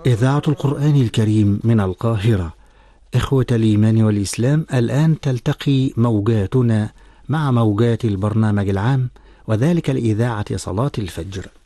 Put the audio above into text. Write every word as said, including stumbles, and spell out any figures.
إذاعة القرآن الكريم من القاهرة. إخوة الإيمان والإسلام، الآن تلتقي موجاتنا مع موجات البرنامج العام، وذلك لإذاعة صلاة الفجر.